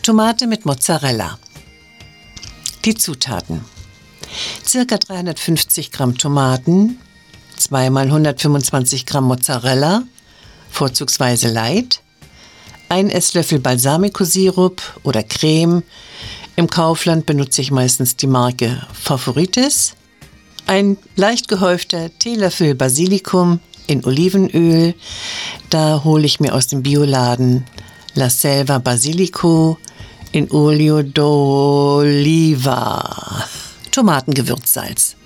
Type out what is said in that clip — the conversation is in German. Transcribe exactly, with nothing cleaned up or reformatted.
Tomate mit Mozzarella. Die Zutaten: Circa dreihundertfünfzig Gramm Tomaten, zwei mal hundertfünfundzwanzig Gramm Mozzarella, vorzugsweise Light, ein Esslöffel Balsamico-Sirup oder Creme, im Kaufland benutze ich meistens die Marke Favoritis, ein leicht gehäufter Teelöffel Basilikum in Olivenöl, da hole ich mir aus dem Bioladen La Selva Basilico in Olio d'Oliva, Tomatengewürzsalz.